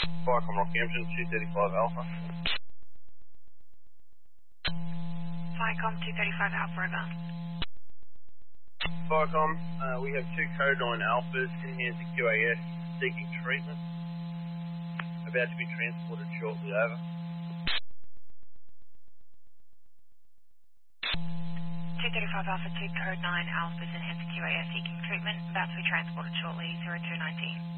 Viacom Rockhampton, 235 Alpha. Viacom 235 Alpha River. Viacom, we have two code 9 Alphas in hands of QAS seeking treatment. About to be transported shortly, over. 235 Alpha 2 code 9 Alphas in hands of QAS seeking treatment. About to be transported shortly, 0219.